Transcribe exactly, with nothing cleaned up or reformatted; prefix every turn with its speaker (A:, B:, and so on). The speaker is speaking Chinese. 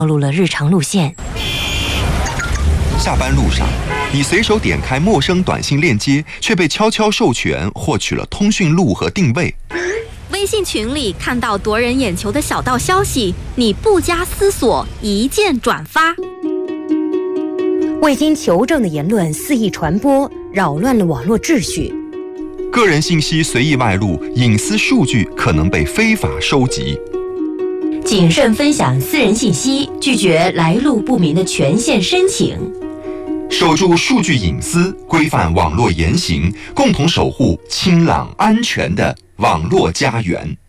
A: 露了日常路线。
B: 下班路上，你随手点开陌生短信链接，却被悄悄授权获取了通讯录和定位。
C: 微信群里看到夺人眼球的小道消息，你不加思索一键转发。
A: 未经求证的言论肆意传播，扰乱了网络秩序。
B: 个人信息随意外露，隐私数据可能被非法收集。
A: 谨慎分享私人信息，拒绝来路不明的权限申请。
B: 守住数据隐私，规范网络言行，共同守护清朗安全的网络家园。